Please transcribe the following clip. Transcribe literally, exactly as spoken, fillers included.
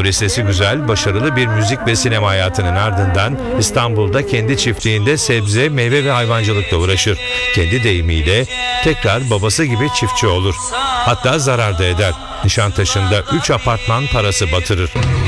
bestesi güzel, başarılı bir müzik ve sinema hayatının ardından İstanbul'da kendi çiftliğinde sebze, meyve ve hayvancılıkla uğraşır. Kendi deyimiyle tekrar babası gibi çiftçi olur. Hatta zarar da eder. Nişantaşı'nda üç apartman parası batırır.